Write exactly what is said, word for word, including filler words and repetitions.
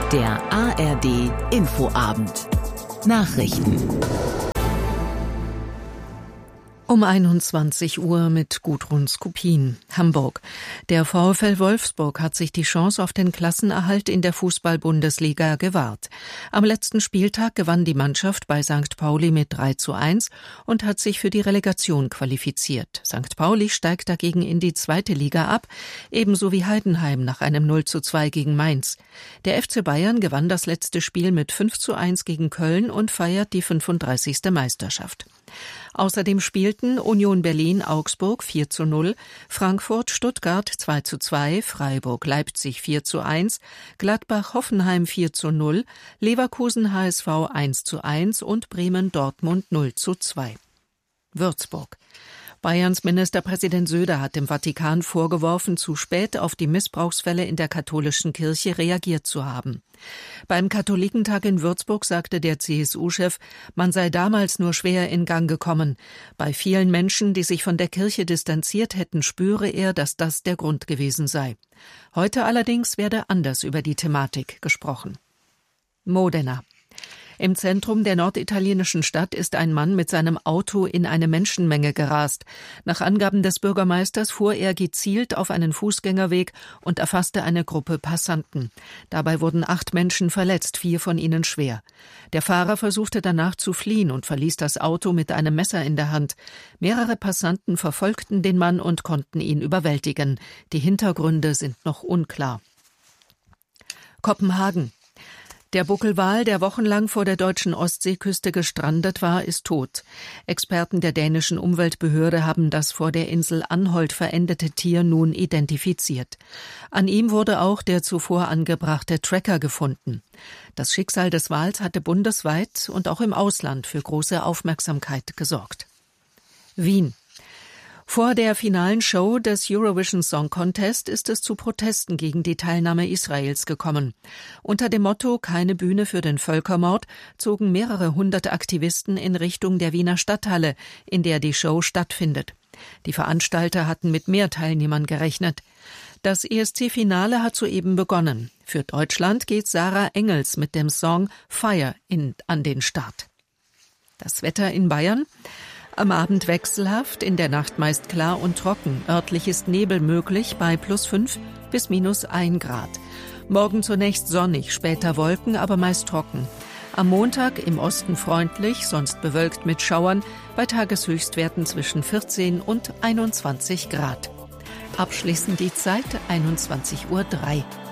Der A R D Infoabend. Nachrichten. Um einundzwanzig Uhr mit Gudrun Skupin, Hamburg. Der VfL Wolfsburg hat sich die Chance auf den Klassenerhalt in der Fußball-Bundesliga gewahrt. Am letzten Spieltag gewann die Mannschaft bei Sankt Pauli mit drei zu eins und hat sich für die Relegation qualifiziert. Sankt Pauli steigt dagegen in die zweite Liga ab, ebenso wie Heidenheim nach einem null zu zwei gegen Mainz. Der F C Bayern gewann das letzte Spiel mit fünf zu eins gegen Köln und feiert die fünfunddreißigste Meisterschaft. Außerdem spielten Union Berlin-Augsburg vier zu null, Frankfurt-Stuttgart zwei zu zwei, Freiburg-Leipzig vier zu eins, Gladbach-Hoffenheim vier zu null, Leverkusen-H S V eins zu eins und Bremen-Dortmund null zu zwei. Würzburg. Bayerns Ministerpräsident Söder hat dem Vatikan vorgeworfen, zu spät auf die Missbrauchsfälle in der katholischen Kirche reagiert zu haben. Beim Katholikentag in Würzburg sagte der C S U-Chef, man sei damals nur schwer in Gang gekommen. Bei vielen Menschen, die sich von der Kirche distanziert hätten, spüre er, dass das der Grund gewesen sei. Heute allerdings werde anders über die Thematik gesprochen. Modena. Im Zentrum der norditalienischen Stadt ist ein Mann mit seinem Auto in eine Menschenmenge gerast. Nach Angaben des Bürgermeisters fuhr er gezielt auf einen Fußgängerweg und erfasste eine Gruppe Passanten. Dabei wurden acht Menschen verletzt, vier von ihnen schwer. Der Fahrer versuchte danach zu fliehen und verließ das Auto mit einem Messer in der Hand. Mehrere Passanten verfolgten den Mann und konnten ihn überwältigen. Die Hintergründe sind noch unklar. Kopenhagen. Der Buckelwal, der wochenlang vor der deutschen Ostseeküste gestrandet war, ist tot. Experten der dänischen Umweltbehörde haben das vor der Insel Anholt verendete Tier nun identifiziert. An ihm wurde auch der zuvor angebrachte Tracker gefunden. Das Schicksal des Wals hatte bundesweit und auch im Ausland für große Aufmerksamkeit gesorgt. Wien. Vor der finalen Show des Eurovision Song Contest ist es zu Protesten gegen die Teilnahme Israels gekommen. Unter dem Motto »Keine Bühne für den Völkermord« zogen mehrere hundert Aktivisten in Richtung der Wiener Stadthalle, in der die Show stattfindet. Die Veranstalter hatten mit mehr Teilnehmern gerechnet. Das E S C-Finale hat soeben begonnen. Für Deutschland geht Sarah Engels mit dem Song »Fire« in, an den Start. Das Wetter in Bayern? Am Abend wechselhaft, in der Nacht meist klar und trocken. Örtlich ist Nebel möglich bei plus fünf bis minus ein Grad. Morgen zunächst sonnig, später Wolken, aber meist trocken. Am Montag im Osten freundlich, sonst bewölkt mit Schauern, bei Tageshöchstwerten zwischen vierzehn und einundzwanzig Grad. Abschließend die Zeit einundzwanzig Uhr drei.